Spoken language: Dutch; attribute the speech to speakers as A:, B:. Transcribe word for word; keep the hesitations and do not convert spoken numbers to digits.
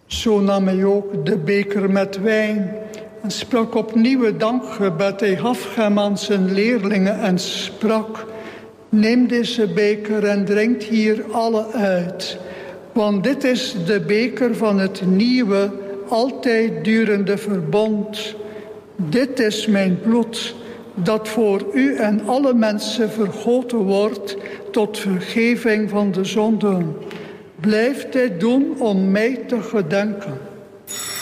A: Zo nam hij ook de beker met wijn en sprak opnieuw het dankgebed. Hij gaf hem aan zijn leerlingen en sprak: neem deze beker en drink hier alle uit. Want dit is de beker van het nieuwe, altijd durende verbond. Dit is mijn bloed, dat voor u en alle mensen vergoten wordt tot vergeving van de zonden. Blijf dit doen om mij te gedenken.